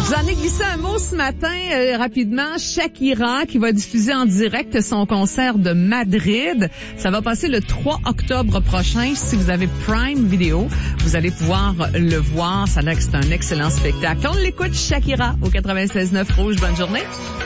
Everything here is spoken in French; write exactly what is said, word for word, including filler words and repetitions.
Je vous en ai glissé un mot ce matin, euh, rapidement. Shakira qui va diffuser en direct son concert de Madrid. Ça va passer le trois octobre prochain. Si vous avez Prime Video, vous allez pouvoir le voir. Ça a l'air que c'est un excellent spectacle. On l'écoute, Shakira, au quatre-vingt-seize neuf Rouge. Bonne journée.